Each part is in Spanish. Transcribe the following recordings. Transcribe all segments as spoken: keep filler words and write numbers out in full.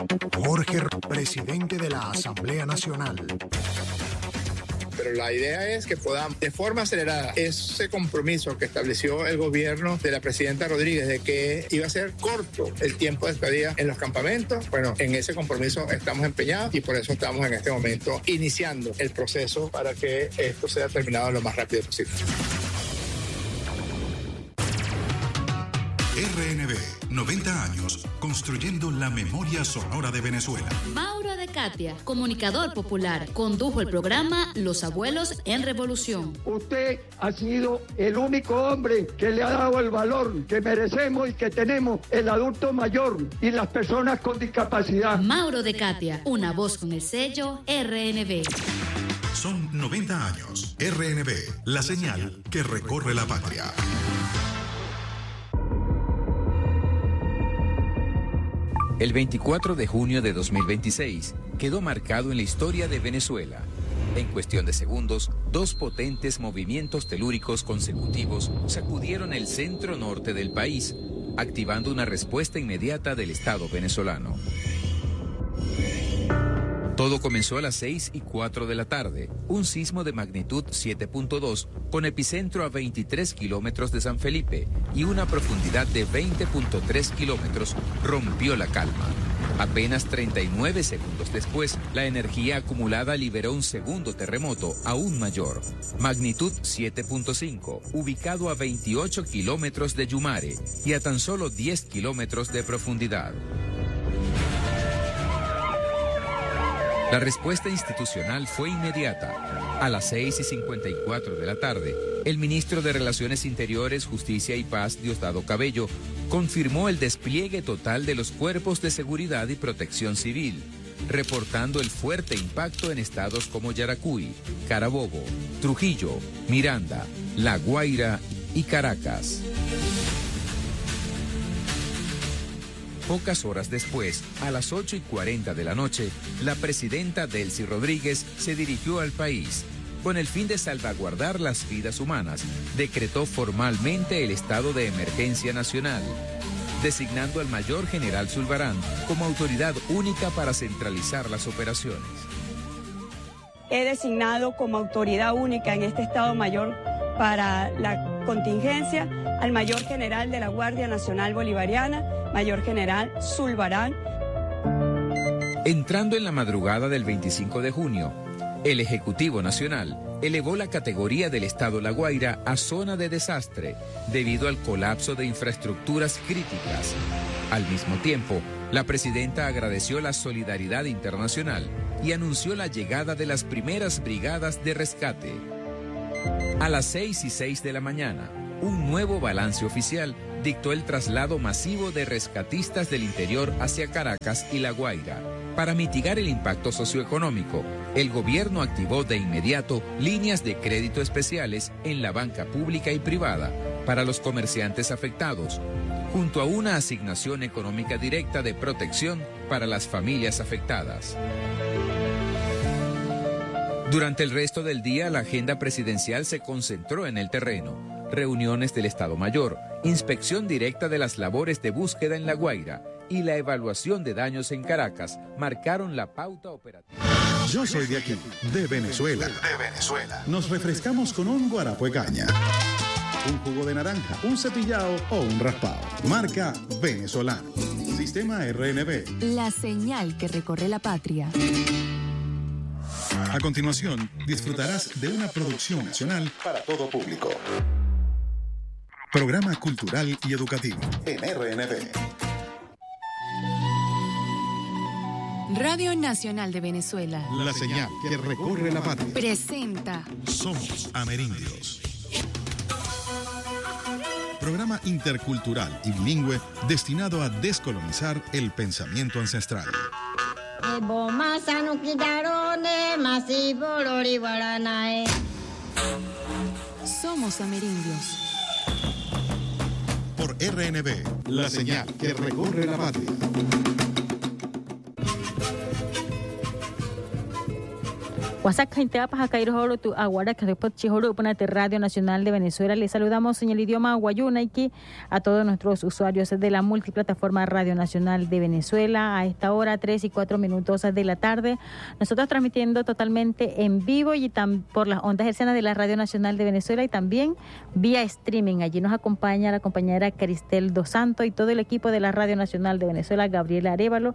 Jorge, presidente de la Asamblea Nacional. Pero la idea es que podamos, de forma acelerada, ese compromiso que estableció el gobierno de la presidenta Rodríguez de que iba a ser corto el tiempo de estadía en los campamentos. Bueno, en ese compromiso estamos empeñados y por eso estamos en este momento iniciando el proceso para que esto sea terminado lo más rápido posible. R N B, noventa años, construyendo la memoria sonora de Venezuela. Mauro de Katia, comunicador popular, condujo el programa Los Abuelos en Revolución. Usted ha sido el único hombre que le ha dado el valor que merecemos y que tenemos el adulto mayor y las personas con discapacidad. Mauro de Katia, una voz con el sello R N B. Son noventa años. R N B, la señal que recorre la patria. El veinticuatro de junio de dos mil veintiséis quedó marcado en la historia de Venezuela. En cuestión de segundos, dos potentes movimientos telúricos consecutivos sacudieron el centro norte del país, activando una respuesta inmediata del Estado venezolano. Todo comenzó a las seis y cuatro de la tarde, un sismo de magnitud siete punto dos con epicentro a veintitrés kilómetros de San Felipe y una profundidad de veinte punto tres kilómetros rompió la calma. Apenas treinta y nueve segundos después, la energía acumulada liberó un segundo terremoto aún mayor, magnitud siete punto cinco, ubicado a veintiocho kilómetros de Yumare y a tan solo diez kilómetros de profundidad. La respuesta institucional fue inmediata. A las seis y cincuenta y cuatro de la tarde, el ministro de Relaciones Interiores, Justicia y Paz, Diosdado Cabello, confirmó el despliegue total de los cuerpos de seguridad y protección civil, reportando el fuerte impacto en estados como Yaracuy, Carabobo, Trujillo, Miranda, La Guaira y Caracas. Pocas horas después, a las ocho y cuarenta de la noche, la presidenta Delcy Rodríguez se dirigió al país. Con el fin de salvaguardar las vidas humanas, decretó formalmente el estado de emergencia nacional, designando al mayor general Zulbarán como autoridad única para centralizar las operaciones. He designado como autoridad única en este estado mayor para la contingencia al mayor general de la Guardia Nacional Bolivariana, mayor general Zulbarán. Entrando en la madrugada del veinticinco de junio, el Ejecutivo Nacional elevó la categoría del estado La Guaira a zona de desastre debido al colapso de infraestructuras críticas. Al mismo tiempo, la presidenta agradeció la solidaridad internacional y anunció la llegada de las primeras brigadas de rescate. A las seis y seis de la mañana, un nuevo balance oficial dictó el traslado masivo de rescatistas del interior hacia Caracas y La Guaira. Para mitigar el impacto socioeconómico, el gobierno activó de inmediato líneas de crédito especiales en la banca pública y privada para los comerciantes afectados, junto a una asignación económica directa de protección para las familias afectadas. Durante el resto del día, la agenda presidencial se concentró en el terreno. Reuniones del Estado Mayor, inspección directa de las labores de búsqueda en La Guaira y la evaluación de daños en Caracas marcaron la pauta operativa. Yo soy de aquí, de Venezuela. De Venezuela. Nos refrescamos con un guarapo de caña, un jugo de naranja, un cepillado o un raspado. Marca Venezolano. Sistema R N B. La señal que recorre la patria. A continuación, disfrutarás de una producción nacional para todo público. Programa cultural y educativo en R N B. Radio Nacional de Venezuela. La señal que recorre la patria. Presenta. Somos Amerindios. Programa intercultural y bilingüe destinado a descolonizar el pensamiento ancestral. Somos Amerindios. Por R N B, la señal que recorre la patria. Oaxaca, Inteapas, Acairohoro, tu Aguara, Carepo, Chihoro, Upanate, Radio Nacional de Venezuela. Les saludamos en el idioma guayunaiki a todos nuestros usuarios de la multiplataforma Radio Nacional de Venezuela. A esta hora, tres y cuatro minutos de la tarde, nosotros transmitiendo totalmente en vivo y tam, por las ondas hercianas de la Radio Nacional de Venezuela y también vía streaming. Allí nos acompaña la compañera Cristel Dos Santos y todo el equipo de la Radio Nacional de Venezuela, Gabriela Arévalo,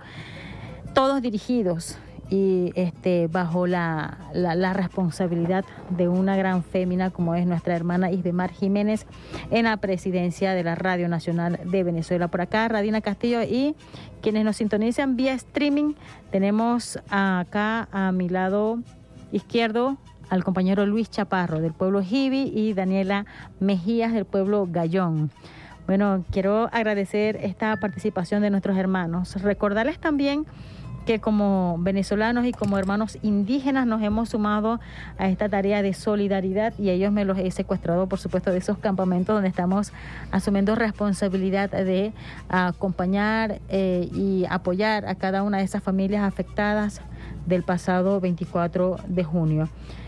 todos dirigidos y este bajo la, la, la responsabilidad de una gran fémina como es nuestra hermana Isbemar Jiménez en la presidencia de la Radio Nacional de Venezuela. Por acá, Radina Castillo y quienes nos sintonizan vía streaming, tenemos acá a mi lado izquierdo al compañero Luis Chaparro del pueblo Jibi y Daniela Mejías del pueblo Gayón. Bueno, quiero agradecer esta participación de nuestros hermanos. Recordarles también que como venezolanos y como hermanos indígenas nos hemos sumado a esta tarea de solidaridad y ellos me los he secuestrado, por supuesto, de esos campamentos donde estamos asumiendo responsabilidad de acompañar eh, y apoyar a cada una de esas familias afectadas del pasado veinticuatro de junio.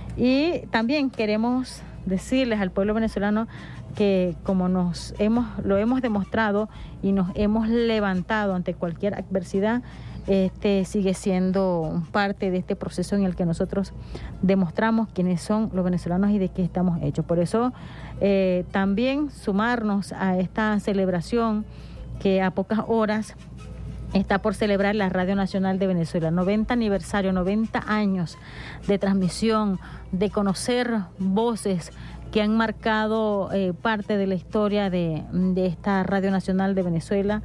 Y también queremos decirles al pueblo venezolano que como nos hemos lo hemos demostrado y nos hemos levantado ante cualquier adversidad, este sigue siendo parte de este proceso en el que nosotros demostramos quiénes son los venezolanos y de qué estamos hechos. Por eso eh, también sumarnos a esta celebración que a pocas horas está por celebrar la Radio Nacional de Venezuela, noventa aniversario, noventa años de transmisión, de conocer voces que han marcado eh, parte de la historia de, de esta Radio Nacional de Venezuela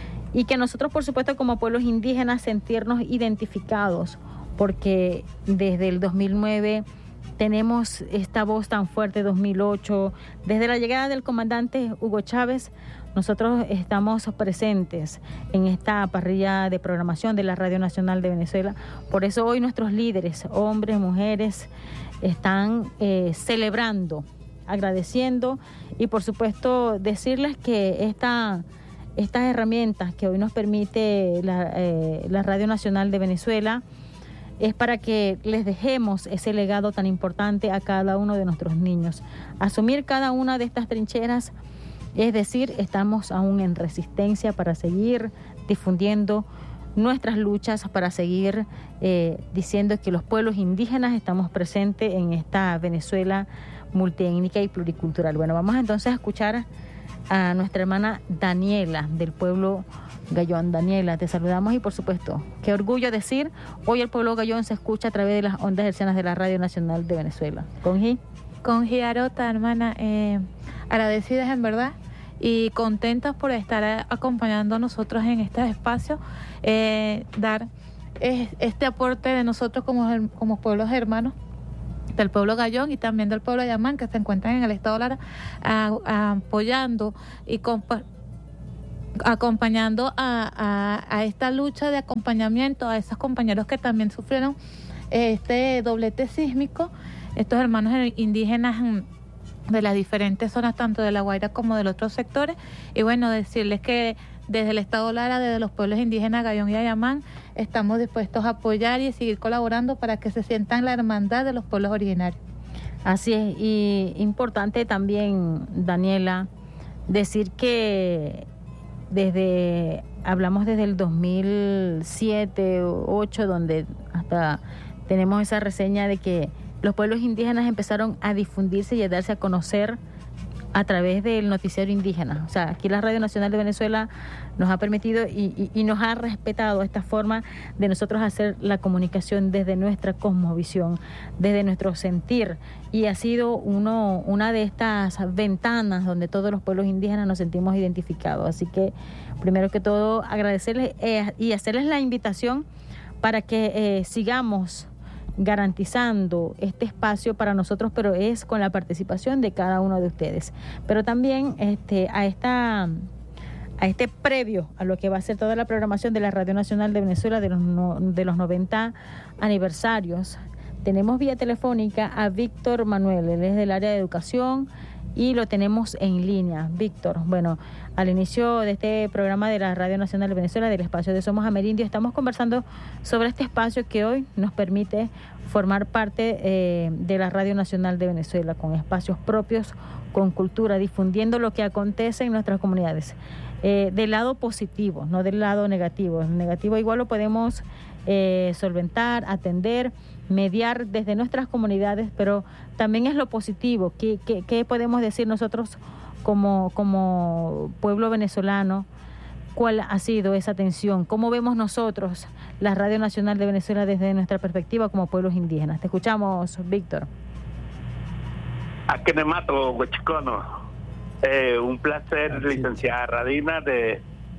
y que nosotros, por supuesto, como pueblos indígenas, sentirnos identificados, porque desde el dos mil nueve tenemos esta voz tan fuerte, dos mil ocho, desde la llegada del comandante Hugo Chávez, nosotros estamos presentes en esta parrilla de programación de la Radio Nacional de Venezuela. Por eso hoy nuestros líderes, hombres, mujeres, están eh, celebrando, agradeciendo y por supuesto decirles que esta, estas herramientas que hoy nos permite la, eh, la Radio Nacional de Venezuela es para que les dejemos ese legado tan importante a cada uno de nuestros niños. Asumir cada una de estas trincheras, es decir, estamos aún en resistencia para seguir difundiendo nuestras luchas, para seguir eh, diciendo que los pueblos indígenas estamos presentes en esta Venezuela multiétnica y pluricultural. Bueno, vamos entonces a escuchar a nuestra hermana Daniela del pueblo Gayón. Daniela, te saludamos y por supuesto, qué orgullo decir, hoy el pueblo Gayón se escucha a través de las ondas hercianas de la Radio Nacional de Venezuela. Conji. Conji Arota, hermana, eh, agradecidas en verdad y contentas por estar acompañando a nosotros en este espacio, eh, dar eh, este aporte de nosotros como, como pueblos hermanos del pueblo Gayón y también del pueblo Yamán, que se encuentran en el estado Lara, a, a, apoyando y compa- acompañando a, a, a esta lucha de acompañamiento a esos compañeros que también sufrieron este doblete sísmico, estos hermanos indígenas de las diferentes zonas, tanto de La Guaira como de los otros sectores. Y bueno, decirles que desde el estado Lara, desde los pueblos indígenas Gayón y Ayamán, estamos dispuestos a apoyar y seguir colaborando para que se sientan la hermandad de los pueblos originarios. Así es, y importante también, Daniela, decir que desde, hablamos desde el dos mil siete o dos mil ocho, donde hasta tenemos esa reseña de que los pueblos indígenas empezaron a difundirse y a darse a conocer a través del noticiero indígena. O sea, aquí la Radio Nacional de Venezuela nos ha permitido y, y, y nos ha respetado esta forma de nosotros hacer la comunicación desde nuestra cosmovisión, desde nuestro sentir. Y ha sido uno, una de estas ventanas donde todos los pueblos indígenas nos sentimos identificados. Así que, primero que todo, agradecerles eh, y hacerles la invitación para que eh, sigamos garantizando este espacio para nosotros, pero es con la participación de cada uno de ustedes. Pero también este, a esta a este previo a lo que va a ser toda la programación de la Radio Nacional de Venezuela de los, no, de los noventa aniversarios, tenemos vía telefónica a Víctor Manuel. Él es del área de educación y lo tenemos en línea. Víctor, bueno, al inicio de este programa de la Radio Nacional de Venezuela, del espacio de Somos Amerindios, estamos conversando sobre este espacio que hoy nos permite formar parte eh, de la Radio Nacional de Venezuela, con espacios propios, con cultura, difundiendo lo que acontece en nuestras comunidades. Eh, del lado positivo, no del lado negativo. El negativo igual lo podemos eh, solventar, atender, mediar desde nuestras comunidades, pero también es lo positivo. ¿Qué, qué, qué podemos decir nosotros como, como pueblo venezolano? ¿Cuál ha sido esa atención? ¿Cómo vemos nosotros la Radio Nacional de Venezuela desde nuestra perspectiva como pueblos indígenas? Te escuchamos, Víctor. Akenemato, Huachicono. Eh, un placer, licenciada Radina, de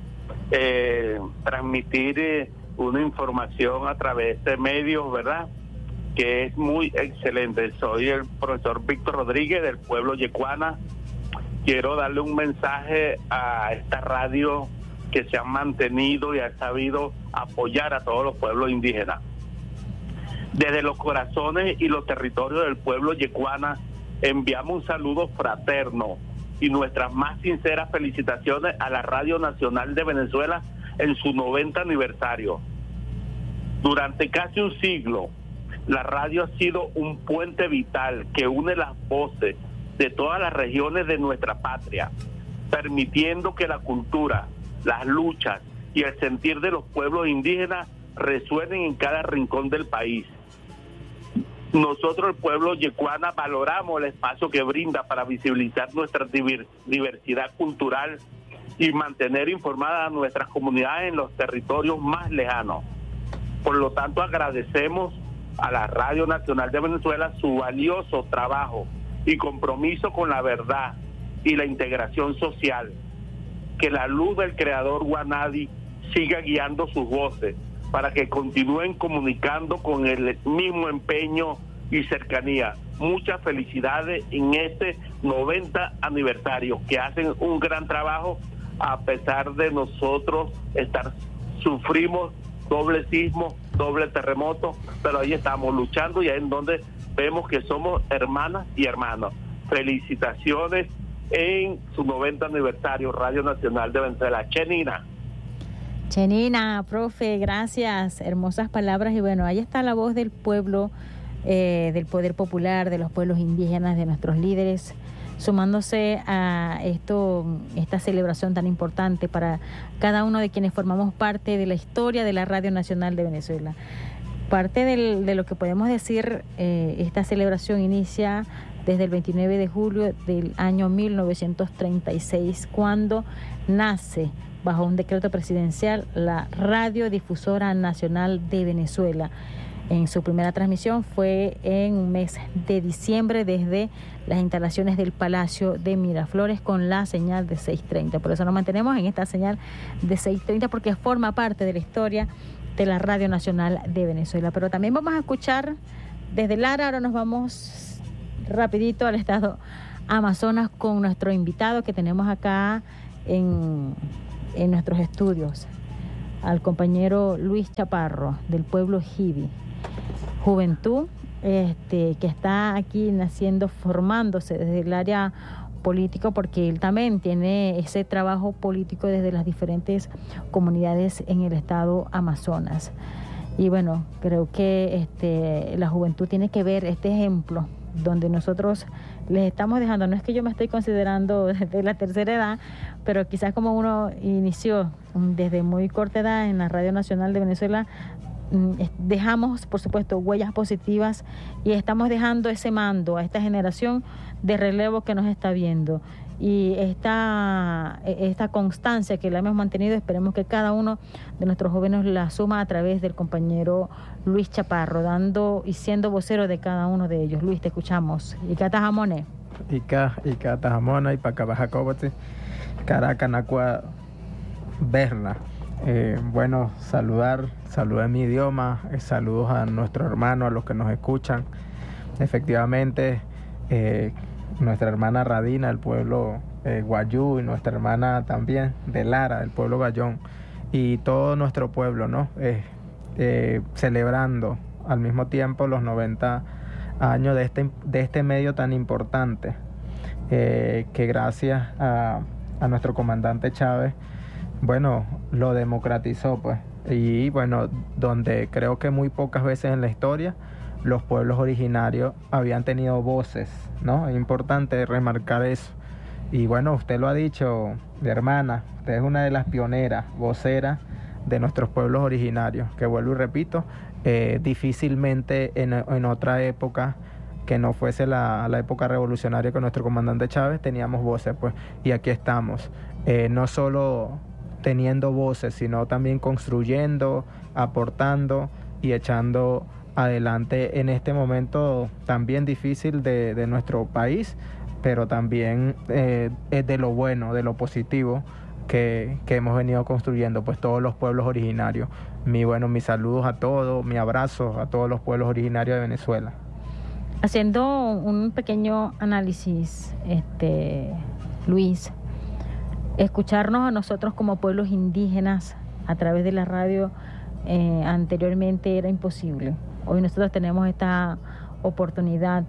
eh, transmitir eh, una información a través de medios, ¿verdad?, que es muy excelente. Soy el profesor Víctor Rodríguez, del pueblo Yecuana. Quiero darle un mensaje a esta radio que se ha mantenido y ha sabido apoyar a todos los pueblos indígenas. Desde los corazones y los territorios del pueblo Yecuana enviamos un saludo fraterno y nuestras más sinceras felicitaciones a la Radio Nacional de Venezuela en su noventa aniversario. Durante casi un siglo, la radio ha sido un puente vital que une las voces de todas las regiones de nuestra patria, permitiendo que la cultura, las luchas y el sentir de los pueblos indígenas resuenen en cada rincón del país. Nosotros, el pueblo yecuana, valoramos el espacio que brinda para visibilizar nuestra diversidad cultural y mantener informadas a nuestras comunidades en los territorios más lejanos. Por lo tanto, agradecemos a la Radio Nacional de Venezuela su valioso trabajo y compromiso con la verdad y la integración social. Que la luz del creador Guanadi siga guiando sus voces para que continúen comunicando con el mismo empeño y cercanía. Muchas felicidades en este noventa aniversario, que hacen un gran trabajo a pesar de nosotros estar, sufrimos doble sismo, doble terremoto, pero ahí estamos luchando y ahí es donde vemos que somos hermanas y hermanos. Felicitaciones en su noventa aniversario, Radio Nacional de Venezuela. Chenina. Chenina, profe, gracias, hermosas palabras. Y bueno, ahí está la voz del pueblo, eh, del poder popular, de los pueblos indígenas, de nuestros líderes, sumándose a esto, esta celebración tan importante para cada uno de quienes formamos parte de la historia de la Radio Nacional de Venezuela. Parte del, de lo que podemos decir, eh, esta celebración inicia desde el veintinueve de julio del año mil novecientos treinta y seis, cuando nace, bajo un decreto presidencial, la Radiodifusora Nacional de Venezuela. En su primera transmisión fue en un mes de diciembre desde las instalaciones del Palacio de Miraflores con la señal de seiscientos treinta. Por eso nos mantenemos en esta señal de seiscientos treinta, porque forma parte de la historia de la Radio Nacional de Venezuela. Pero también vamos a escuchar desde Lara. Ahora nos vamos rapidito al estado Amazonas con nuestro invitado que tenemos acá en, en nuestros estudios, al compañero Luis Chaparro, del pueblo Jibi. Juventud este, que está aquí naciendo, formándose desde el área político, porque él también tiene ese trabajo político desde las diferentes comunidades en el estado Amazonas. Y bueno, creo que este, la juventud tiene que ver este ejemplo donde nosotros les estamos dejando. No es que yo me estoy considerando desde la tercera edad, pero quizás como uno inició desde muy corta edad en la Radio Nacional de Venezuela, dejamos, por supuesto, huellas positivas y estamos dejando ese mando a esta generación de relevo que nos está viendo. Y esta, esta constancia que la hemos mantenido, esperemos que cada uno de nuestros jóvenes la suma a través del compañero Luis Chaparro, dando y siendo vocero de cada uno de ellos. Luis, te escuchamos. Ika tajamone. Ika, Ika tajamona y pacabajacobote, Caracanacua, Berna. Eh, bueno, saludar, saludar en mi idioma, eh, saludos a nuestros hermanos, a los que nos escuchan. Efectivamente, eh, nuestra hermana Radina, del pueblo eh, Guayú, y nuestra hermana también de Lara, del pueblo Gallón, y todo nuestro pueblo, ¿no? Eh, eh, celebrando al mismo tiempo los noventa años de este, de este medio tan importante, eh, que gracias a, a nuestro comandante Chávez, bueno, lo democratizó, pues. Y bueno, donde creo que muy pocas veces en la historia los pueblos originarios habían tenido voces, ¿no? Es importante remarcar eso. Y bueno, usted lo ha dicho, hermana, usted es una de las pioneras, voceras de nuestros pueblos originarios, que vuelvo y repito, eh, difícilmente en, en otra época que no fuese la, la época revolucionaria con nuestro comandante Chávez teníamos voces, pues, y aquí estamos, eh, no solo teniendo voces, sino también construyendo, aportando y echando adelante en este momento también difícil de, de nuestro país, pero también eh, es de lo bueno, de lo positivo que, que hemos venido construyendo, pues todos los pueblos originarios. Mi, bueno, mis saludos a todos, mi abrazo a todos los pueblos originarios de Venezuela. Haciendo un pequeño análisis, este, Luis, escucharnos a nosotros como pueblos indígenas a través de la radio eh, anteriormente era imposible. Hoy nosotros tenemos esta oportunidad.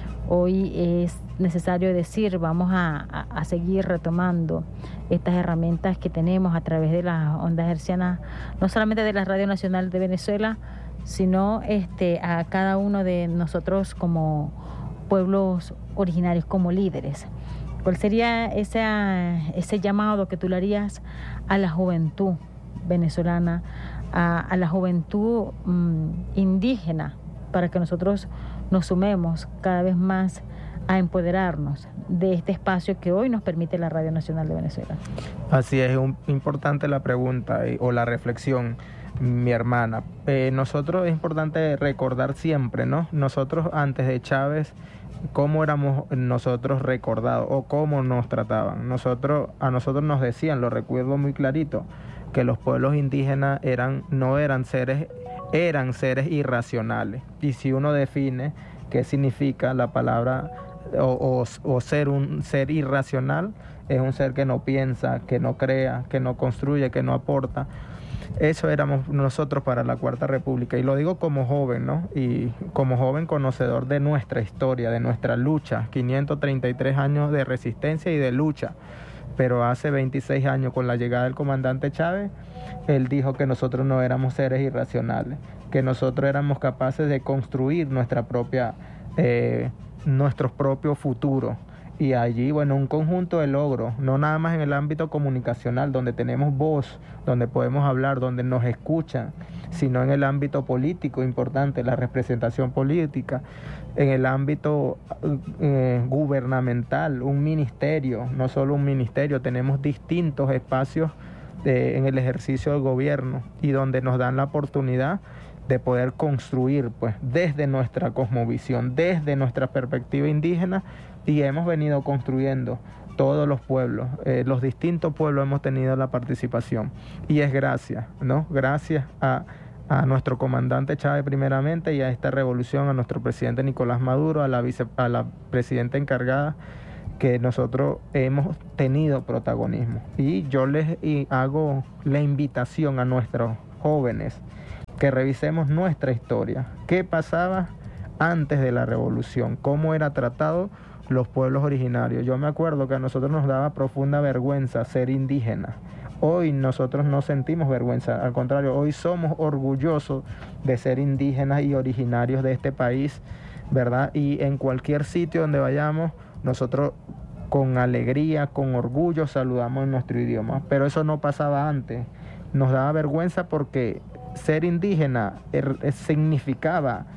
Hoy es necesario decir, vamos a, a, a seguir retomando estas herramientas que tenemos a través de las ondas hercianas, no solamente de la Radio Nacional de Venezuela, sino este, a cada uno de nosotros como pueblos originarios, como líderes. ¿Cuál sería ese, ese llamado que tú le harías a la juventud venezolana, a, a la juventud mmm, indígena, para que nosotros nos sumemos cada vez más a empoderarnos de este espacio que hoy nos permite la Radio Nacional de Venezuela? Así es, un, importante la pregunta y, o la reflexión, mi hermana. Eh, nosotros es importante recordar siempre, ¿no? Nosotros antes de Chávez, cómo éramos nosotros recordados o cómo nos trataban. Nosotros, a nosotros nos decían, lo recuerdo muy clarito, que los pueblos indígenas eran, no eran seres, eran seres irracionales. Y si uno define qué significa la palabra o, o, o ser un ser irracional, es un ser que no piensa, que no crea, que no construye, que no aporta. Eso éramos nosotros para la Cuarta República, y lo digo como joven, ¿no? Y como joven conocedor de nuestra historia, de nuestra lucha, quinientos treinta y tres años de resistencia y de lucha, pero hace veintiséis años, con la llegada del comandante Chávez, él dijo que nosotros no éramos seres irracionales, que nosotros éramos capaces de construir nuestra propia, eh, nuestro propio futuro. Y allí, bueno, un conjunto de logros, no nada más en el ámbito comunicacional, donde tenemos voz, donde podemos hablar, donde nos escuchan, sino en el ámbito político importante, la representación política, en el ámbito eh, gubernamental, un ministerio, no solo un ministerio, tenemos distintos espacios de, en el ejercicio del gobierno, y donde nos dan la oportunidad de poder construir, pues, desde nuestra cosmovisión, desde nuestra perspectiva indígena, y hemos venido construyendo todos los pueblos, eh, los distintos pueblos hemos tenido la participación, y es gracias, ¿no? Gracias a, a nuestro comandante Chávez primeramente, y a esta revolución, a nuestro presidente Nicolás Maduro, a la, vice, a la presidenta encargada, que nosotros hemos tenido protagonismo. Y yo les y hago la invitación a nuestros jóvenes que revisemos nuestra historia, qué pasaba antes de la revolución, cómo era tratado los pueblos originarios. Yo me acuerdo que a nosotros nos daba profunda vergüenza ser indígenas. Hoy nosotros no sentimos vergüenza, al contrario, hoy somos orgullosos de ser indígenas y originarios de este país, ¿verdad? Y en cualquier sitio donde vayamos, nosotros con alegría, con orgullo saludamos en nuestro idioma, pero eso no pasaba antes. Nos daba vergüenza porque ser indígena er, significaba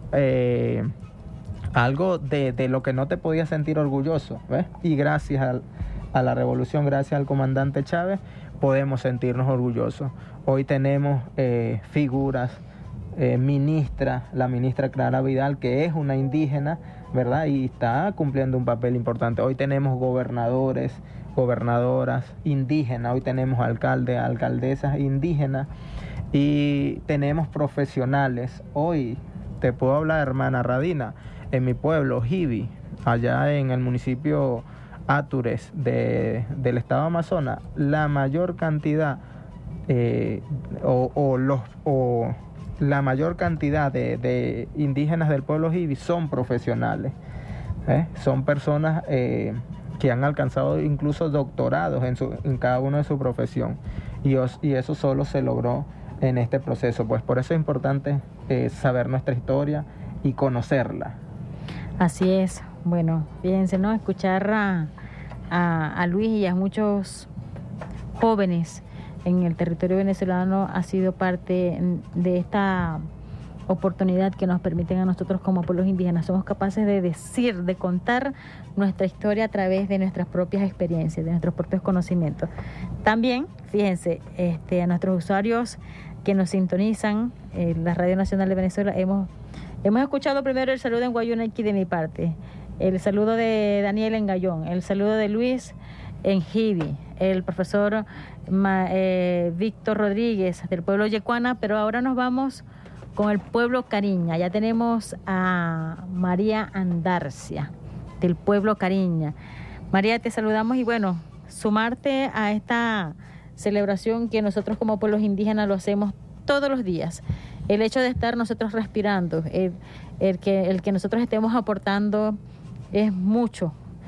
eh, algo de, de lo que no te podías sentir orgulloso, ¿ves? Y gracias al, a la revolución, gracias al comandante Chávez, podemos sentirnos orgullosos. Hoy tenemos eh, figuras, eh, ministra, la ministra Clara Vidal, que es una indígena, ¿verdad? Y está cumpliendo un papel importante. Hoy tenemos gobernadores, gobernadoras indígenas, hoy tenemos alcaldes, alcaldesas indígenas, y tenemos profesionales. Hoy te puedo hablar, hermana Radina, en mi pueblo, Jibi, allá en el municipio Atures de, del estado de Amazonas, la mayor cantidad eh, o, o, los, o la mayor cantidad de, de indígenas del pueblo Jibi son profesionales. ¿eh? Son personas eh, que han alcanzado incluso doctorados en, su, en cada uno de su profesión, y, os, y eso solo se logró en este proceso. Pues por eso es importante eh, saber nuestra historia y conocerla. Así es. Bueno, fíjense, ¿no? Escuchar a, a, a Luis y a muchos jóvenes en el territorio venezolano ha sido parte de esta oportunidad que nos permiten a nosotros como pueblos indígenas. Somos capaces de decir, de contar nuestra historia a través de nuestras propias experiencias, de nuestros propios conocimientos. También, fíjense, este, a nuestros usuarios que nos sintonizan en la Radio Nacional de Venezuela, hemos, hemos escuchado primero el saludo en Guayuna aquí de mi parte, el saludo de Daniel en Gallón, el saludo de Luis en Jibi, el profesor Ma, eh, Víctor Rodríguez del pueblo Yecuana, pero ahora nos vamos con el pueblo Cariña. Ya tenemos a María Andarcia del pueblo Cariña. María, te saludamos y bueno, sumarte a esta celebración que nosotros como pueblos indígenas lo hacemos todos los días. El hecho de estar nosotros respirando, el, el, que, el que nosotros estemos aportando es mucho.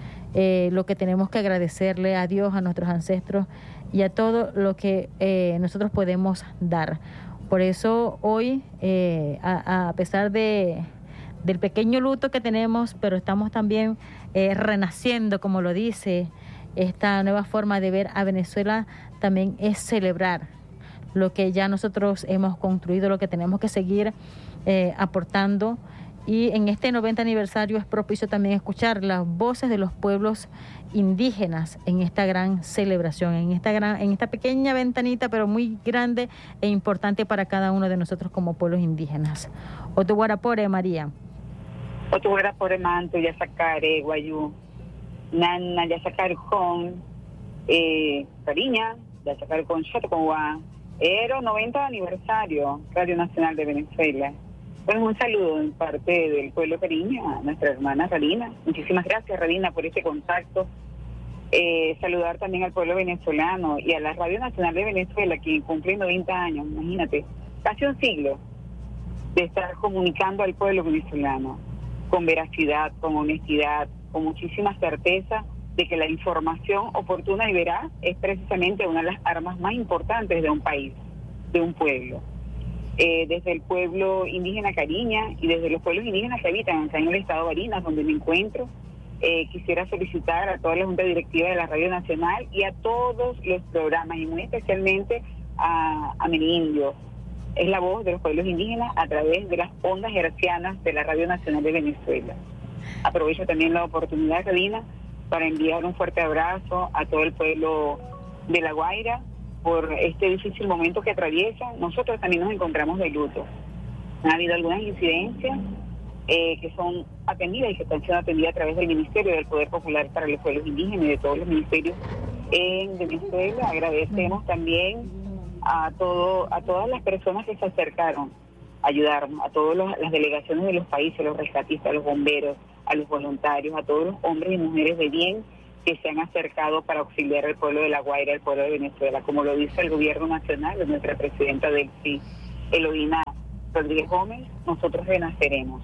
Eh, lo que tenemos que agradecerle a Dios, a nuestros ancestros y a todo lo que eh, nosotros podemos dar. Por eso hoy, eh, a, a pesar de, del pequeño luto que tenemos, pero estamos también eh, renaciendo, como lo dice esta nueva forma de ver a Venezuela, también es celebrar lo que ya nosotros hemos construido, lo que tenemos que seguir eh, aportando. Y en este noventa aniversario es propicio también escuchar las voces de los pueblos indígenas en esta gran celebración, en esta gran, en esta pequeña ventanita, pero muy grande e importante para cada uno de nosotros como pueblos indígenas. Otuguarapore, María. Otuguarapore manto, Yasacare, Guayú, Nana, Yasacare con eh, Cariña, Yasacare con Chotocoa, Ero noventa aniversario, Radio Nacional de Venezuela. Bueno, un saludo en parte del pueblo Cariña a nuestra hermana Radina. Muchísimas gracias, Radina, por este contacto. Eh, saludar también al pueblo venezolano y a la Radio Nacional de Venezuela, que cumple noventa años, imagínate, casi un siglo de estar comunicando al pueblo venezolano con veracidad, con honestidad, con muchísima certeza de que la información oportuna y veraz es precisamente una de las armas más importantes de un país, de un pueblo. Eh, desde el pueblo indígena Cariña y desde los pueblos indígenas que habitan acá en el estado de Barinas, donde me encuentro, eh, quisiera solicitar a toda la Junta Directiva de la Radio Nacional y a todos los programas, y muy especialmente a Amerindios. Es la voz de los pueblos indígenas a través de las ondas hercianas de la Radio Nacional de Venezuela. Aprovecho también la oportunidad, Radina, para enviar un fuerte abrazo a todo el pueblo de La Guaira, por este difícil momento que atraviesa. Nosotros también nos encontramos de luto. Ha habido algunas incidencias eh, que son atendidas y que están siendo atendidas a través del Ministerio del Poder Popular para los Pueblos Indígenas y de todos los ministerios en Venezuela. Agradecemos también a todo a todas las personas que se acercaron a ayudarnos, a todas las delegaciones de los países, los rescatistas, a los bomberos, a los voluntarios, a todos los hombres y mujeres de bien que se han acercado para auxiliar al pueblo de La Guaira, al pueblo de Venezuela, como lo dice el gobierno nacional de nuestra presidenta del C I, Eloína Rodríguez Gómez. Nosotros renaceremos.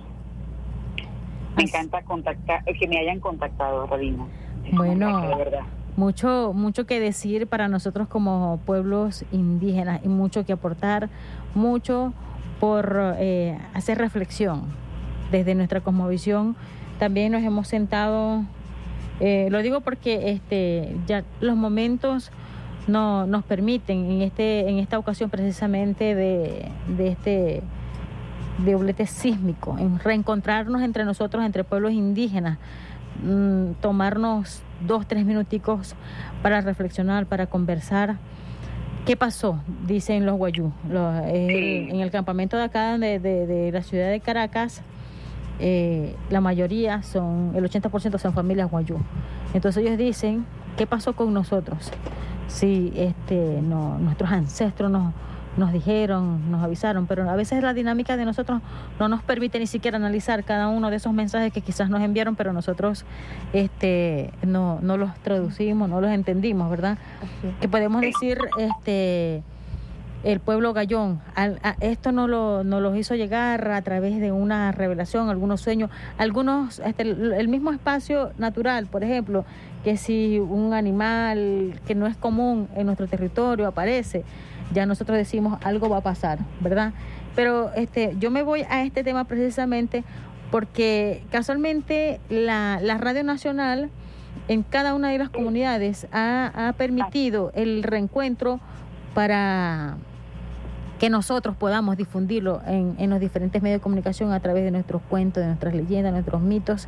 Me encanta contactar, que me hayan contactado, Radina. Bueno, de verdad. mucho mucho que decir para nosotros como pueblos indígenas y mucho que aportar, mucho por eh, hacer reflexión desde nuestra cosmovisión. También nos hemos sentado. Eh, lo digo porque este ya los momentos no nos permiten en este en esta ocasión precisamente de, de este de doblete sísmico, en reencontrarnos entre nosotros, entre pueblos indígenas, mmm, tomarnos dos, tres minuticos para reflexionar, para conversar. ¿Qué pasó? Dicen los guayú. Los, el, en el campamento de acá de, de, de la ciudad de Caracas, Eh, la mayoría son, el ochenta por ciento son familias guayú. Entonces ellos dicen, ¿qué pasó con nosotros? Sí, este, no, nuestros ancestros nos, nos dijeron, nos avisaron, pero a veces la dinámica de nosotros no nos permite ni siquiera analizar cada uno de esos mensajes que quizás nos enviaron, pero nosotros este, no, no los traducimos, no los entendimos, ¿verdad? Que podemos decir, este, el pueblo Gayón. Al, a, esto nos lo, nos lo hizo llegar a través de una revelación, algunos sueños, algunos, este, el, el mismo espacio natural, por ejemplo, que si un animal que no es común en nuestro territorio aparece, ya nosotros decimos algo va a pasar, ¿verdad? Pero este, yo me voy a este tema precisamente porque casualmente la, la Radio Nacional en cada una de las comunidades ha, ha permitido el reencuentro para que nosotros podamos difundirlo en, en los diferentes medios de comunicación a través de nuestros cuentos, de nuestras leyendas, nuestros mitos.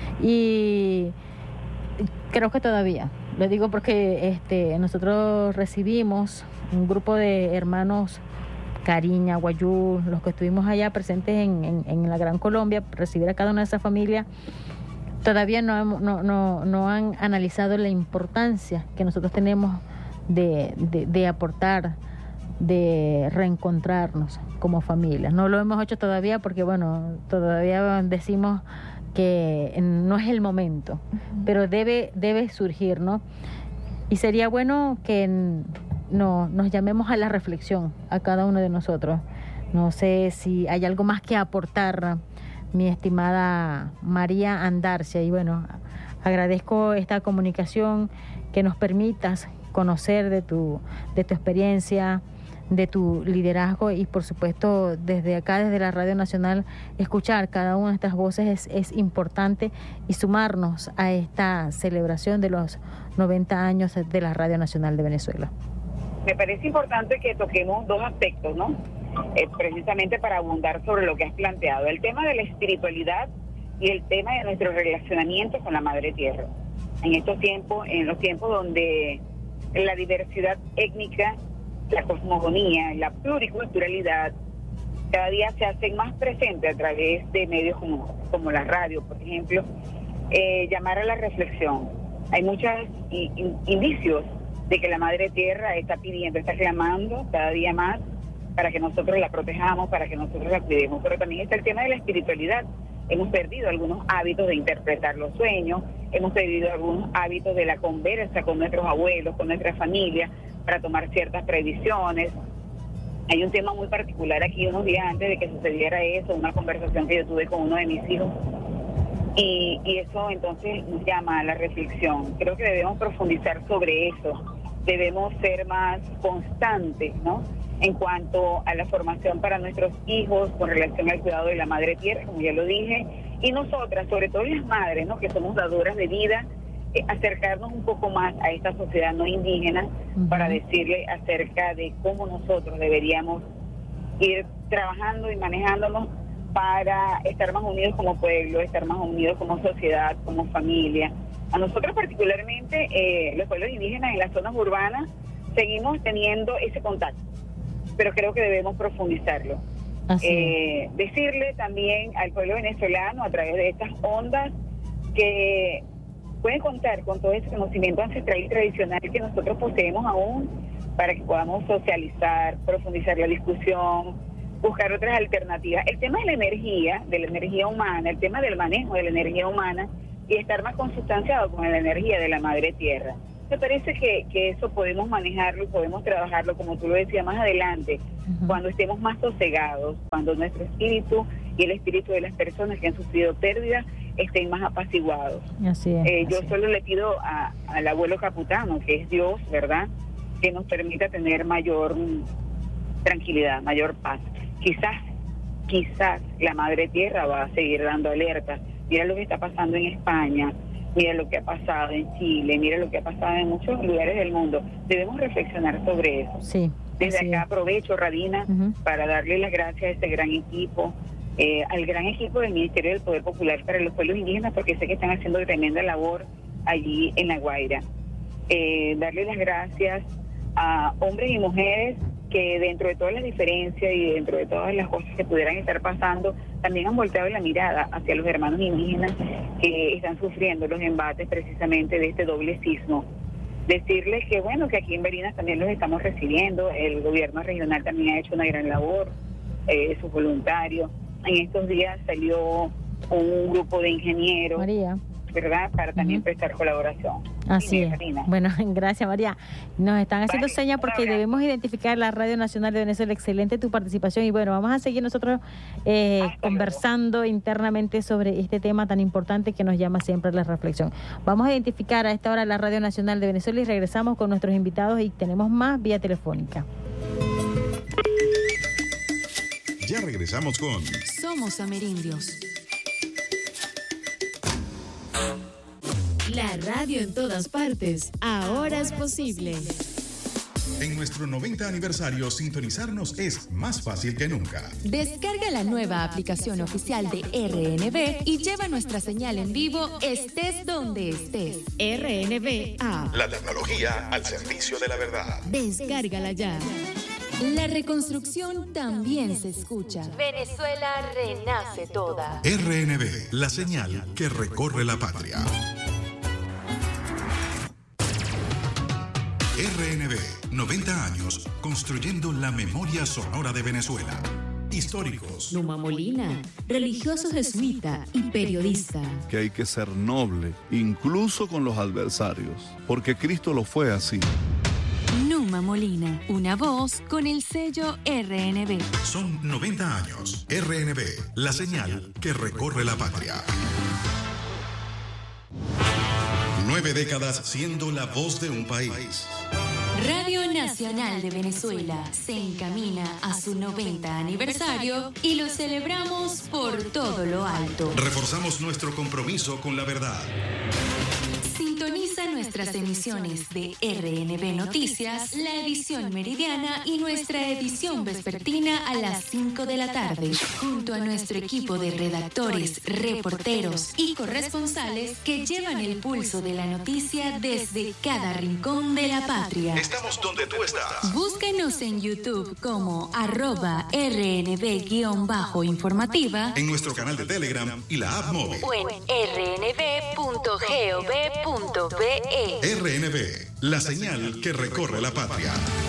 Y creo que todavía, lo digo porque este, nosotros recibimos un grupo de hermanos Cariña, Guayú, los que estuvimos allá presentes en, en, en la Gran Colombia, recibir a cada una de esas familias. Todavía no, no, no, no han analizado la importancia que nosotros tenemos de, de, de aportar, de reencontrarnos como familia. No lo hemos hecho todavía porque, bueno, todavía decimos que no es el momento, uh-huh. pero debe, debe surgir, ¿no? Y sería bueno que no, nos llamemos a la reflexión, a cada uno de nosotros. No sé si hay algo más que aportar, mi estimada María Andarcia, y bueno, agradezco esta comunicación, que nos permitas conocer de tu, de tu experiencia, de tu liderazgo y por supuesto desde acá, desde la Radio Nacional, escuchar cada una de estas voces es, es importante y sumarnos a esta celebración de los noventa años de la Radio Nacional de Venezuela. Me parece importante que toquemos dos aspectos, ¿no? Eh, precisamente para abundar sobre lo que has planteado, el tema de la espiritualidad y el tema de nuestro relacionamiento con la Madre Tierra. En estos tiempos, en los tiempos donde la diversidad étnica, la cosmogonía, la pluriculturalidad cada día se hacen más presentes a través de medios como, como la radio, por ejemplo, eh, llamar a la reflexión. Hay muchos in, indicios de que la Madre Tierra está pidiendo, está clamando cada día más para que nosotros la protejamos, para que nosotros la cuidemos. Pero también está el tema de la espiritualidad. Hemos perdido algunos hábitos de interpretar los sueños, hemos perdido algunos hábitos de la conversa con nuestros abuelos, con nuestra familia, para tomar ciertas previsiones. Hay un tema muy particular aquí, unos días antes de que sucediera eso, una conversación que yo tuve con uno de mis hijos, y, y eso entonces nos llama a la reflexión. Creo que debemos profundizar sobre eso, debemos ser más constantes, ¿no?, en cuanto a la formación para nuestros hijos con relación al cuidado de la Madre Tierra, como ya lo dije, y nosotras, sobre todo las madres, ¿no?, que somos dadoras de vida, eh, acercarnos un poco más a esta sociedad no indígena, uh-huh. para decirle acerca de cómo nosotros deberíamos ir trabajando y manejándonos para estar más unidos como pueblo, estar más unidos como sociedad, como familia. A nosotros particularmente, eh, los pueblos indígenas en las zonas urbanas, seguimos teniendo ese contacto, pero creo que debemos profundizarlo. Eh, decirle también al pueblo venezolano a través de estas ondas que pueden contar con todo ese conocimiento ancestral y tradicional que nosotros poseemos aún, para que podamos socializar, profundizar la discusión, buscar otras alternativas. El tema de la energía, de la energía humana, el tema del manejo de la energía humana y estar más consustanciado con la energía de la Madre Tierra. Me parece que, que eso podemos manejarlo y podemos trabajarlo, como tú lo decías, más adelante, uh-huh. cuando estemos más sosegados, cuando nuestro espíritu y el espíritu de las personas que han sufrido pérdidas estén más apaciguados. Así es, eh, así yo es. solo le pido a, al abuelo Caputano, que es Dios, ¿verdad?, que nos permita tener mayor tranquilidad, mayor paz. Quizás, quizás la Madre Tierra va a seguir dando alertas. Mira lo que está pasando en España, mira lo que ha pasado en Chile, mira lo que ha pasado en muchos lugares del mundo. Debemos reflexionar sobre eso. Sí, Desde acá es. aprovecho, Radina, uh-huh. para darle las gracias a este gran equipo, eh, al gran equipo del Ministerio del Poder Popular para los Pueblos Indígenas, porque sé que están haciendo tremenda labor allí en La Guaira. Eh, darle las gracias a hombres y mujeres que dentro de todas las diferencias y dentro de todas las cosas que pudieran estar pasando, también han volteado la mirada hacia los hermanos indígenas que están sufriendo los embates precisamente de este doble sismo. Decirles que bueno, que aquí en Barinas también los estamos recibiendo, el gobierno regional también ha hecho una gran labor, eh, sus voluntarios. En estos días salió un grupo de ingenieros, María, ¿verdad?, para también uh-huh. prestar colaboración. Así es. Bueno, gracias, María. Nos están haciendo vale, señas porque debemos identificar la Radio Nacional de Venezuela. Excelente tu participación y bueno, vamos a seguir nosotros eh, conversando luego. internamente sobre este tema tan importante que nos llama siempre a la reflexión. Vamos a identificar a esta hora la Radio Nacional de Venezuela y regresamos con nuestros invitados y tenemos más vía telefónica. Ya regresamos con Somos Amerindios. La radio en todas partes, ahora es posible. En nuestro noventa aniversario, sintonizarnos es más fácil que nunca. Descarga la nueva aplicación oficial de R N V y lleva nuestra señal en vivo estés donde estés. R N V A. La tecnología al servicio de la verdad. Descárgala ya. La reconstrucción también se escucha. Venezuela renace toda. R N V, la señal que recorre la patria. R N V, noventa años construyendo la memoria sonora de Venezuela. Históricos. Numa Molina, religioso jesuita y periodista. Que hay que ser noble, incluso con los adversarios, porque Cristo lo fue así. Numa Molina, una voz con el sello R N V. Son noventa años. R N V, la señal que recorre la patria. Nueve décadas siendo la voz de un país. Radio Nacional de Venezuela se encamina a su noventa aniversario y lo celebramos por todo lo alto. Reforzamos nuestro compromiso con la verdad. Sintoniza nuestras emisiones de R N V Noticias, la edición meridiana y nuestra edición vespertina a las cinco de la tarde, junto a nuestro equipo de redactores, reporteros y corresponsales que llevan el pulso de la noticia desde cada rincón de la patria. Estamos donde tú estás. Búscanos en YouTube como arroba R N V-informativa, en nuestro canal de Telegram y la app móvil, o en r n v punto gov punto be. R N V, la señal que recorre la patria.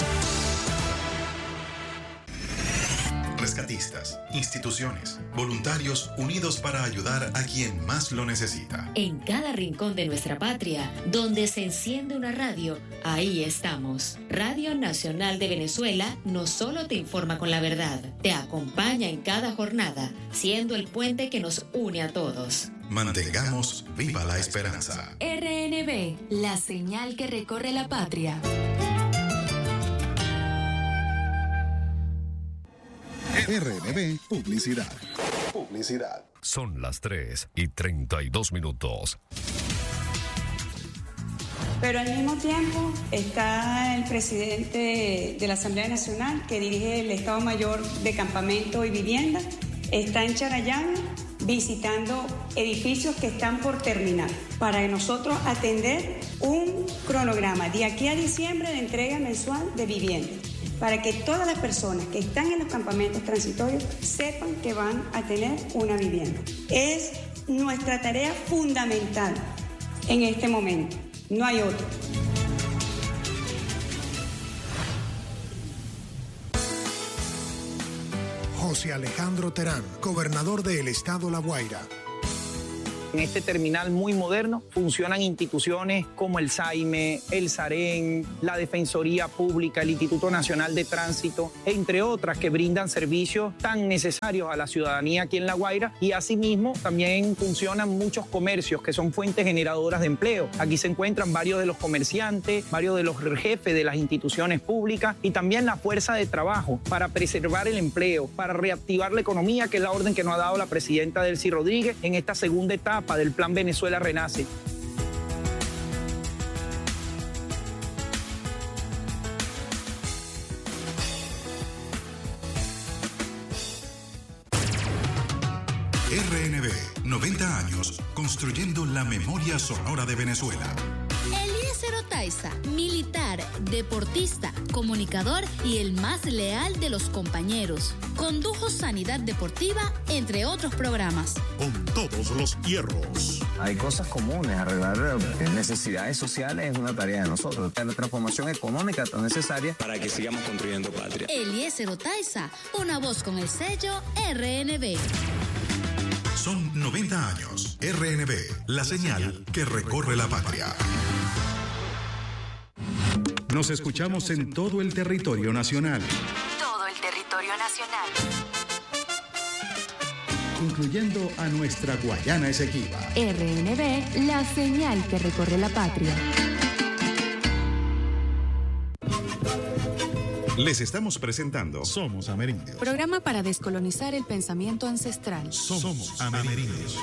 Rescatistas, instituciones, voluntarios unidos para ayudar a quien más lo necesita. En cada rincón de nuestra patria, donde se enciende una radio, ahí estamos. Radio Nacional de Venezuela no solo te informa con la verdad, te acompaña en cada jornada, siendo el puente que nos une a todos. Mantengamos viva la esperanza. R N V, la señal que recorre la patria. R N V Publicidad. Publicidad. Son las tres y treinta y dos minutos. Pero al mismo tiempo está el presidente de la Asamblea Nacional que dirige el Estado Mayor de Campamento y Vivienda. Está en Charallave visitando edificios que están por terminar para nosotros atender un cronograma de aquí a diciembre de entrega mensual de vivienda, para que todas las personas que están en los campamentos transitorios sepan que van a tener una vivienda. Es nuestra tarea fundamental en este momento, no hay otra. José Alejandro Terán, gobernador del estado La Guaira. En este terminal muy moderno funcionan instituciones como el SAIME, el SAREN, la Defensoría Pública, el Instituto Nacional de Tránsito, entre otras que brindan servicios tan necesarios a la ciudadanía aquí en La Guaira, y asimismo también funcionan muchos comercios que son fuentes generadoras de empleo. Aquí se encuentran varios de los comerciantes, varios de los jefes de las instituciones públicas y también la fuerza de trabajo para preservar el empleo, para reactivar la economía, que es la orden que nos ha dado la presidenta Delcy Rodríguez en esta segunda etapa del Plan Venezuela Renace. R N V, noventa años construyendo la memoria sonora de Venezuela. Eliezer Otaiza, militar, deportista, comunicador y el más leal de los compañeros. Condujo Sanidad Deportiva, entre otros programas. Con todos los hierros. Hay cosas comunes, arreglar necesidades sociales es una tarea de nosotros. La transformación económica tan necesaria para que sigamos construyendo patria. Eliezer Otaiza, una voz con el sello R N V. son noventa años. R N B, la señal que recorre la patria. Nos escuchamos en todo el territorio nacional. Todo el territorio nacional. Incluyendo a nuestra Guayana Esequiba. R N B, la señal que recorre la patria. Les estamos presentando Somos Amerindios. Programa para descolonizar el pensamiento ancestral. Somos Amerindios.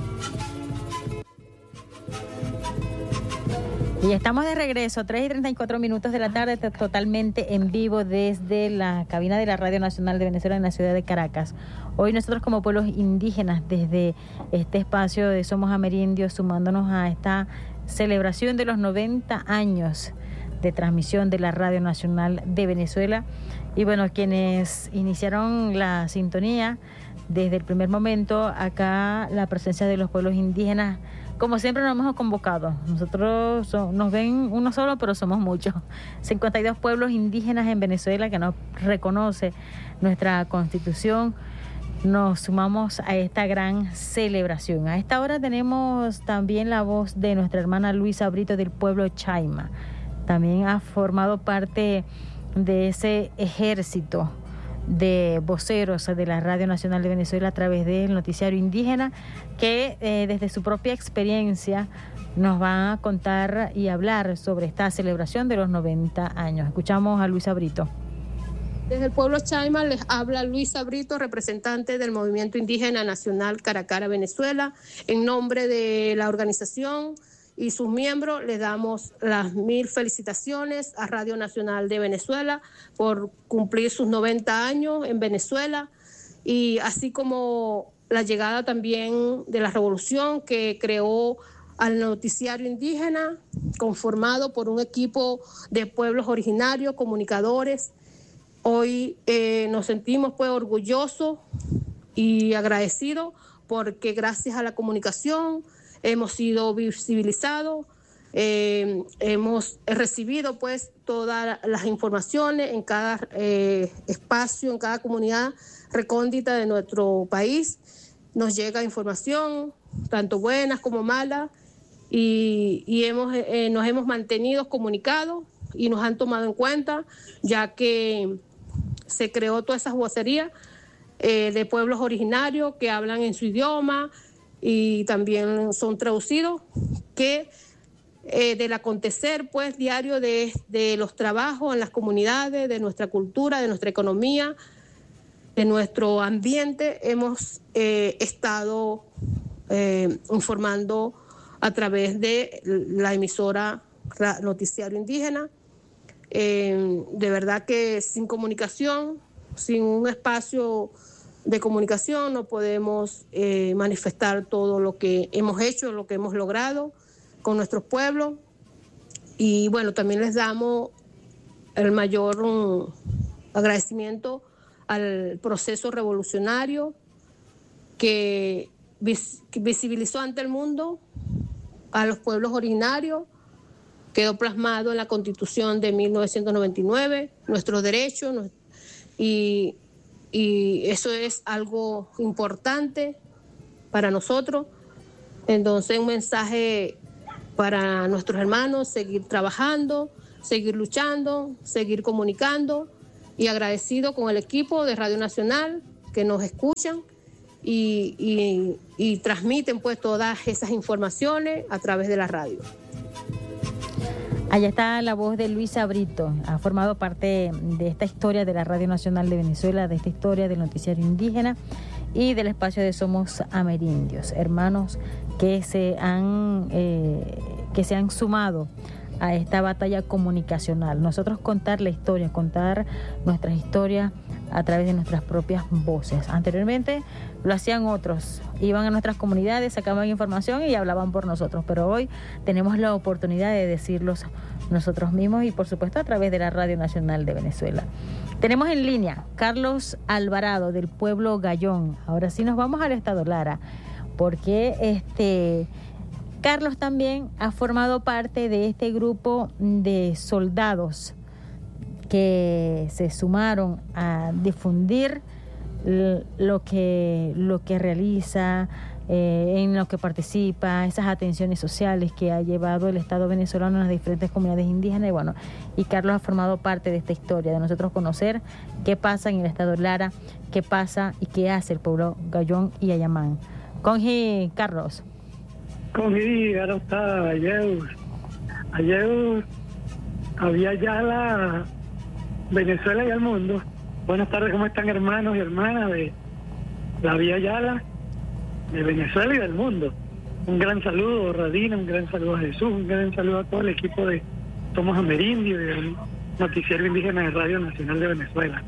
Y estamos de regreso, tres y treinta y cuatro minutos de la tarde, totalmente en vivo desde la cabina de la Radio Nacional de Venezuela en la ciudad de Caracas. Hoy nosotros como pueblos indígenas, desde este espacio de Somos Amerindios, sumándonos a esta celebración de los noventa años de transmisión de la Radio Nacional de Venezuela. Y bueno, quienes iniciaron la sintonía desde el primer momento, acá la presencia de los pueblos indígenas, como siempre nos hemos convocado. Nosotros so, nos ven uno solo, pero somos muchos. cincuenta y dos pueblos indígenas en Venezuela que nos reconoce nuestra Constitución. Nos sumamos a esta gran celebración. A esta hora tenemos también la voz de nuestra hermana Luisa Brito del pueblo Chaima. También ha formado parte de ese ejército de voceros de la Radio Nacional de Venezuela a través del noticiario indígena, que eh, desde su propia experiencia nos va a contar y hablar sobre esta celebración de los noventa años. Escuchamos a Luisa Brito. Desde el pueblo Chaima les habla Luisa Brito, representante del Movimiento Indígena Nacional Caracara, Venezuela. En nombre de la organización y sus miembros les damos las mil felicitaciones a Radio Nacional de Venezuela por cumplir sus noventa años en Venezuela, y así como la llegada también de la revolución que creó al noticiario indígena, conformado por un equipo de pueblos originarios, comunicadores. Hoy eh, nos sentimos pues orgullosos y agradecidos porque gracias a la comunicación hemos sido visibilizados, eh, hemos recibido pues todas las informaciones en cada eh, espacio, en cada comunidad recóndita de nuestro país. Nos llega información, tanto buenas como malas, y, y hemos, eh, nos hemos mantenido comunicados y nos han tomado en cuenta, ya que se creó todas esas vocerías eh, de pueblos originarios que hablan en su idioma, y también son traducidos, que eh, del acontecer pues diario de, de los trabajos en las comunidades, de nuestra cultura, de nuestra economía, de nuestro ambiente, hemos eh, estado eh, informando a través de la emisora Noticiario Indígena. Eh, de verdad que sin comunicación, sin un espacio de comunicación, no podemos eh, manifestar todo lo que hemos hecho, lo que hemos logrado con nuestros pueblos. Y bueno, también les damos el mayor um, agradecimiento al proceso revolucionario que, vis- que visibilizó ante el mundo a los pueblos originarios, quedó plasmado en la Constitución de mil novecientos noventa y nueve, nuestros derechos, y Y eso es algo importante para nosotros. Entonces, un mensaje para nuestros hermanos: seguir trabajando, seguir luchando, seguir comunicando, y agradecido con el equipo de Radio Nacional que nos escuchan y, y, y transmiten pues todas esas informaciones a través de la radio. Allá está la voz de Luisa Brito. Ha formado parte de esta historia de la Radio Nacional de Venezuela, de esta historia del noticiario indígena y del espacio de Somos Amerindios, hermanos que se han eh, que se han sumado a esta batalla comunicacional. Nosotros contar la historia, contar nuestras historias a través de nuestras propias voces. Anteriormente lo hacían otros, iban a nuestras comunidades, sacaban información y hablaban por nosotros, pero hoy tenemos la oportunidad de decirlos nosotros mismos, y por supuesto a través de la Radio Nacional de Venezuela. Tenemos en línea Carlos Alvarado del pueblo Gayón. Ahora sí nos vamos al estado Lara, porque este Carlos también ha formado parte de este grupo de soldados que se sumaron a difundir lo que, lo que realiza, eh, en lo que participa, esas atenciones sociales que ha llevado el Estado venezolano en las diferentes comunidades indígenas. Y bueno, y Carlos ha formado parte de esta historia, de nosotros conocer qué pasa en el Estado Lara, qué pasa y qué hace el pueblo Gayón y Ayamán. Conji, Carlos. Conji, ahora está ayer, ayer había ya la Venezuela y el mundo. Buenas tardes, ¿cómo están, hermanos y hermanas de la Vía Yala, de Venezuela y del mundo? Un gran saludo, Radina, un gran saludo a Jesús, un gran saludo a todo el equipo de Somos Amerindios y del Noticiero Indígena de Radio Nacional de Venezuela.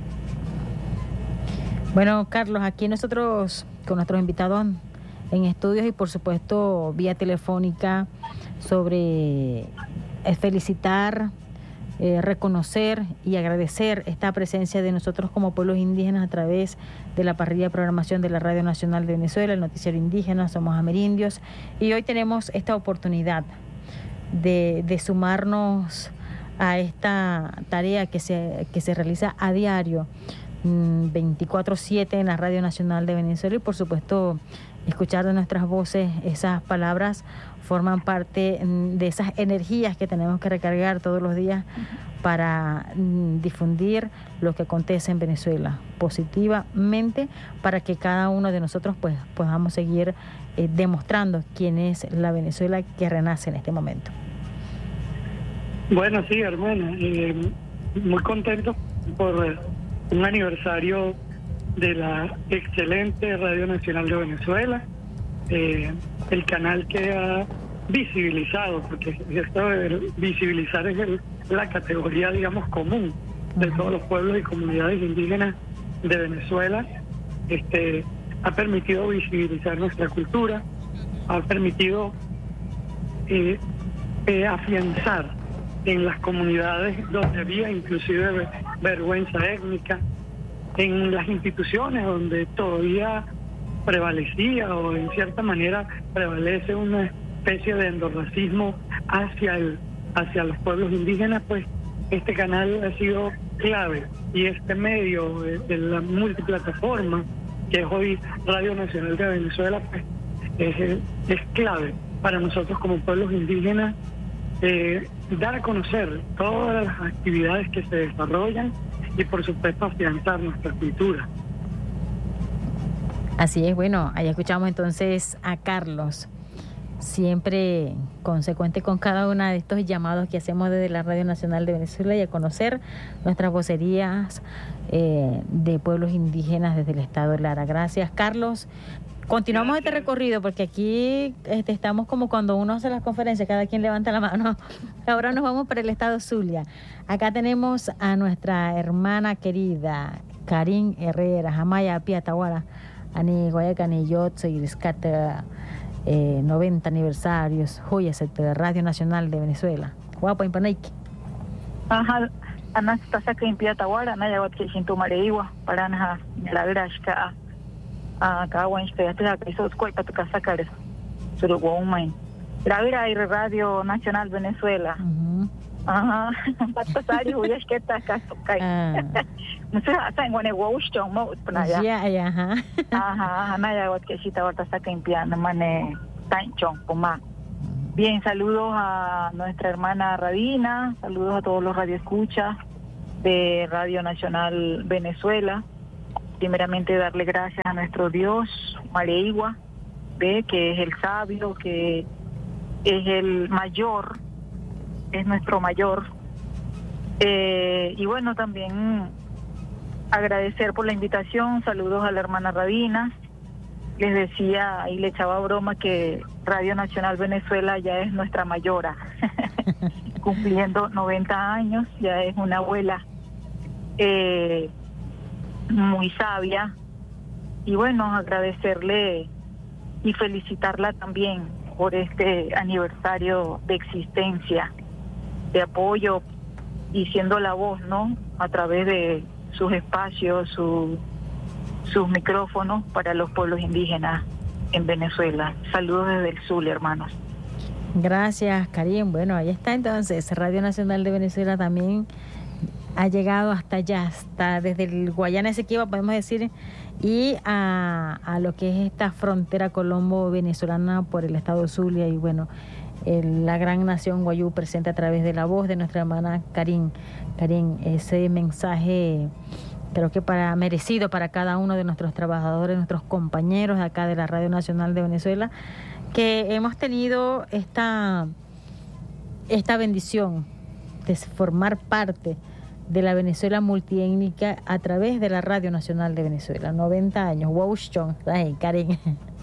Bueno, Carlos, aquí nosotros con nuestros invitados en estudios y por supuesto vía telefónica sobre eh, felicitar, eh, reconocer y agradecer esta presencia de nosotros como pueblos indígenas a través de la parrilla de programación de la Radio Nacional de Venezuela, el Noticiero Indígena, Somos Amerindios, y hoy tenemos esta oportunidad de, de sumarnos a esta tarea que se, que se realiza a diario, veinticuatro siete en la Radio Nacional de Venezuela, y por supuesto escuchar de nuestras voces esas palabras forman parte de esas energías que tenemos que recargar todos los días para difundir lo que acontece en Venezuela positivamente, para que cada uno de nosotros pues podamos seguir eh, demostrando quién es la Venezuela que renace en este momento. Bueno, sí, hermana, eh, muy contento por eh, un aniversario de la excelente Radio Nacional de Venezuela, eh, el canal que ha visibilizado, porque esto de visibilizar es el, la categoría, digamos, común de todos los pueblos y comunidades indígenas de Venezuela. Este, ha permitido visibilizar nuestra cultura, ha permitido eh, eh, afianzar en las comunidades donde había inclusive vergüenza étnica, en las instituciones donde todavía prevalecía o en cierta manera prevalece una especie de endorracismo hacia el hacia los pueblos indígenas, pues este canal ha sido clave, y este medio de, de la multiplataforma que es hoy Radio Nacional de Venezuela, pues es, es clave para nosotros como pueblos indígenas, eh, dar a conocer todas las actividades que se desarrollan y por supuesto afianzar nuestra cultura. Así es, bueno, ahí escuchamos entonces a Carlos, siempre consecuente con cada uno de estos llamados que hacemos desde la Radio Nacional de Venezuela, y a conocer nuestras vocerías eh, de pueblos indígenas desde el estado de Lara. Gracias, Carlos. Continuamos Gracias. Este recorrido, porque aquí este, estamos como cuando uno hace las conferencias, cada quien levanta la mano. Ahora nos vamos para el estado Zulia. Acá tenemos a nuestra hermana querida, Karin Herrera, Jamaya Piatahuara, Ani Guayacani Yotso y Rescata, eh, noventa aniversarios, joyas de Radio Nacional de Venezuela. Guapa Impanaiki. Ajá, Anastasa que en Piatahuara, Naya que sin tomar igua, para Anaja, la grashka. Acá bueno, estoy hasta que eso es cuenta tu casa cara. Pero woman. La vida y Radio Nacional Venezuela. Ajá. Pasari voy a es que está acá tokai. No sé, hasta en one gusto, mo playa. Ya, ya, ajá. Ajá, nada wat que si ta ahorita saca en piano mane tanchon poma. Bien, saludos a nuestra hermana Radina, saludos a todos los radioescuchas de Radio Nacional Venezuela. Primeramente darle gracias a nuestro Dios, Mareigua, ve que es el sabio, que es el mayor, es nuestro mayor. Eh, y bueno, también agradecer por la invitación, saludos a la hermana Radina. Les decía y le echaba broma que Radio Nacional Venezuela ya es nuestra mayora, cumpliendo noventa años, ya es una abuela. Eh, muy sabia, y bueno, agradecerle y felicitarla también por este aniversario de existencia, de apoyo y siendo la voz, ¿no?, a través de sus espacios, su, sus micrófonos para los pueblos indígenas en Venezuela. Saludos desde el sur, hermanos. Gracias, Karim. Bueno, ahí está entonces Radio Nacional de Venezuela también ha llegado hasta allá, hasta desde el Guayana Esequiba, podemos decir, y a, a lo que es esta frontera colombo-venezolana por el estado Zulia, y bueno, el, la gran nación guayú presente a través de la voz de nuestra hermana Karin. Karin, ese mensaje creo que para merecido para cada uno de nuestros trabajadores, nuestros compañeros de acá de la Radio Nacional de Venezuela, que hemos tenido esta, esta bendición de formar parte de la Venezuela multiétnica a través de la Radio Nacional de Venezuela. noventa años. Wow, John. Ay, Karen.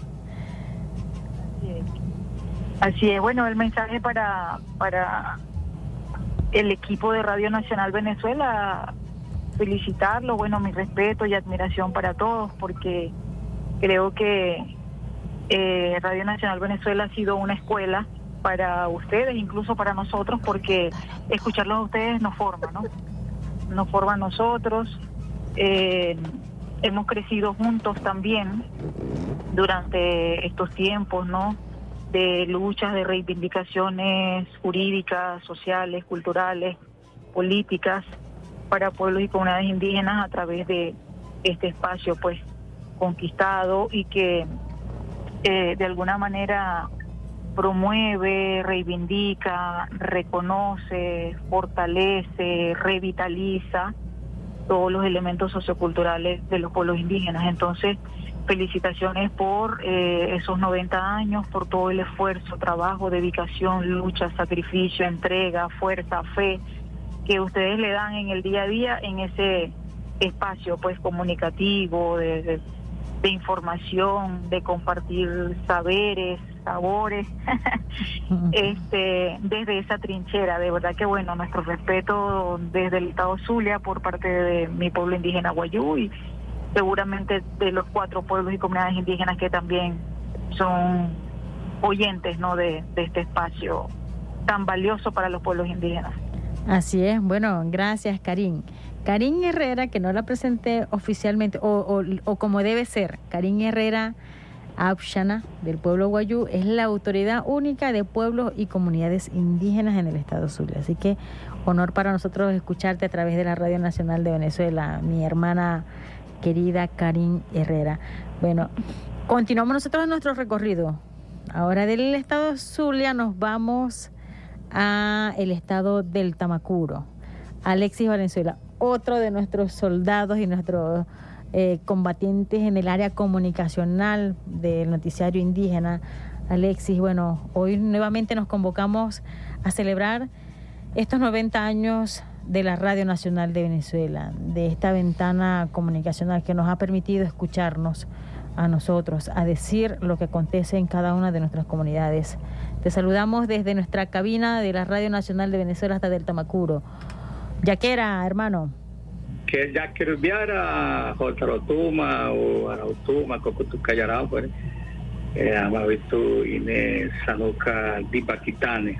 Así es. Bueno, el mensaje para, para el equipo de Radio Nacional Venezuela, felicitarlo, bueno, mi respeto y admiración para todos, porque creo que eh, Radio Nacional Venezuela ha sido una escuela para ustedes, incluso para nosotros, porque escucharlos a ustedes nos forma, ¿no? Nos forma a nosotros. Eh, hemos crecido juntos también durante estos tiempos, ¿no? De luchas, de reivindicaciones jurídicas, sociales, culturales, políticas para pueblos y comunidades indígenas a través de este espacio, pues, conquistado y que eh, de alguna manera promueve, reivindica, reconoce, fortalece, revitaliza todos los elementos socioculturales de los pueblos indígenas. Entonces, felicitaciones por eh, esos noventa años, por todo el esfuerzo, trabajo, dedicación, lucha, sacrificio, entrega, fuerza, fe que ustedes le dan en el día a día en ese espacio, pues, comunicativo, de, de, de información, de compartir saberes, sabores, este, desde esa trinchera. De verdad que, bueno, nuestro respeto desde el estado Zulia por parte de mi pueblo indígena Guayú y seguramente de los cuatro pueblos y comunidades indígenas que también son oyentes, ¿no?, de, de este espacio tan valioso para los pueblos indígenas. Así es. Bueno, gracias, Karin. Karin Herrera, que no la presenté oficialmente, o, o, o como debe ser, Karin Herrera Abshana, del pueblo Guayú, es la autoridad única de pueblos y comunidades indígenas en el estado Zulia. Así que honor para nosotros escucharte a través de la Radio Nacional de Venezuela, mi hermana querida Karin Herrera. Bueno, continuamos nosotros en nuestro recorrido. Ahora del estado Zulia nos vamos a el estado del Tamacuro. Alexis Valenzuela, otro de nuestros soldados y nuestros Eh, combatientes en el área comunicacional del noticiario indígena. Alexis, bueno, hoy nuevamente nos convocamos a celebrar estos noventa años de la Radio Nacional de Venezuela, de esta ventana comunicacional que nos ha permitido escucharnos a nosotros, a decir lo que acontece en cada una de nuestras comunidades. Te saludamos desde nuestra cabina de la Radio Nacional de Venezuela hasta del Tamacuro. Yaquera, hermano. Que ya quiero enviar a Jotarotuma o Arautuma, Cocotucayarao, pues, a Mavitu Inés Sanuca Dipaquitane,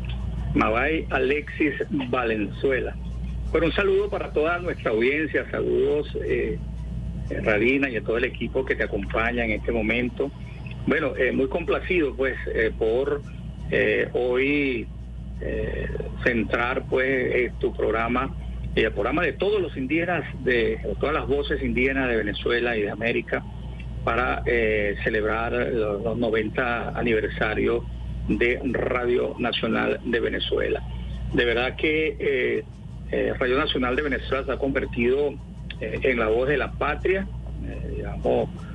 Mavay Alexis Valenzuela. Bueno, un saludo para toda nuestra audiencia, saludos eh, Radina y a todo el equipo que te acompaña en este momento. Bueno, eh, muy complacido pues eh, por eh, hoy eh, centrar pues eh, tu programa y el programa de todos los indígenas, de, de todas las voces indígenas de Venezuela y de América para eh, celebrar los, los noventa aniversarios de Radio Nacional de Venezuela. De verdad que eh, eh, Radio Nacional de Venezuela se ha convertido eh, en la voz de la patria, eh, digamos,